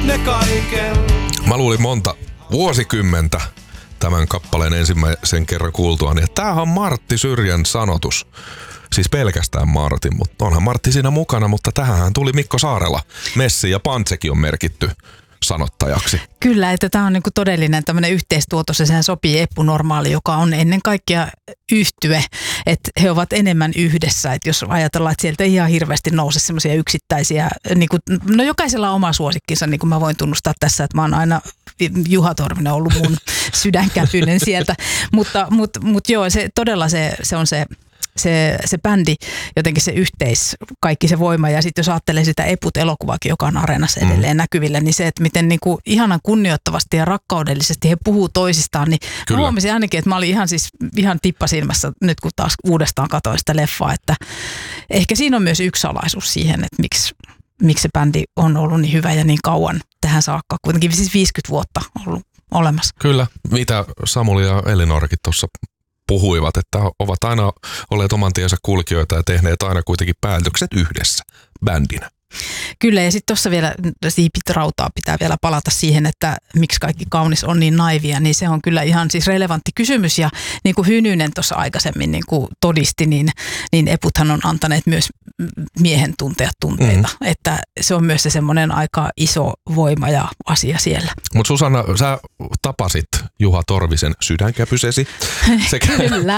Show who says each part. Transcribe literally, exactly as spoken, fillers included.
Speaker 1: ne kaiken.
Speaker 2: Mä luulin monta vuosikymmentä tämän kappaleen ensimmäisen kerran kuultuani, että tämähän on Martti Syrjän sanotus. Siis pelkästään Martin, mutta onhan Martti siinä mukana, mutta tähän tuli Mikko Saarela. Messi ja Pantsekin on merkitty sanottajaksi.
Speaker 3: Kyllä, että tämä on niinku todellinen tämmöinen yhteistuotos ja sehän sopii Eppu Normaali, joka on ennen kaikkea yhtye, että he ovat enemmän yhdessä, että jos ajatellaan, että sieltä ei ihan hirveästi nouse semmoisia yksittäisiä, niinku, no jokaisella on oma suosikkinsa, niin kuin mä voin tunnustaa tässä, että mä oon aina Juha Torvinen ollut mun sydänkäpyinen sieltä, mutta mut, mut joo, se, todella se, se on se Se, se bändi, jotenkin se yhteis, kaikki se voima ja sitten jos ajattelee sitä Eput-elokuvaakin, joka on Areenassa edelleen mm. näkyvillä, niin se, että miten niinku ihanan kunnioittavasti ja rakkaudellisesti he puhuu toisistaan, niin Kyllä. huomasin ainakin, että mä olin ihan siis ihan tippasilmässä nyt kun taas uudestaan katsoin sitä leffaa, että ehkä siinä on myös yksi salaisuus siihen, että miksi, miksi se bändi on ollut niin hyvä ja niin kauan tähän saakka, kuitenkin siis viisikymmentä vuotta ollut olemassa.
Speaker 2: Kyllä, mitä Samuli ja Elinorakin tuossa puhuivat, että ovat aina olleet oman tiensä kulkijoita ja tehneet aina kuitenkin päätökset yhdessä bändinä.
Speaker 3: Kyllä, ja sitten tuossa vielä siipit rautaa pitää vielä palata siihen, että miksi kaikki kaunis on niin naivia, niin se on kyllä ihan siis relevantti kysymys, ja niin kuin Hynynen tuossa aikaisemmin niin kuin todisti, niin, niin Eputhan on antaneet myös miehen tuntea tunteita, mm-hmm. että se on myös se semmoinen aika iso voima ja asia siellä.
Speaker 2: Mutta Susanna, sä tapasit Juha Torvisen sydänkäpysesi.
Speaker 3: Kyllä.